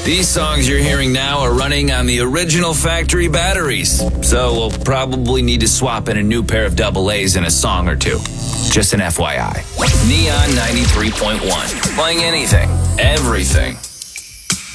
These songs you're hearing now are running on the original factory batteries, so we'll probably need to swap in a new pair of double A's in a song or two. Just an FYI. Neon 93.1. Playing anything, everything.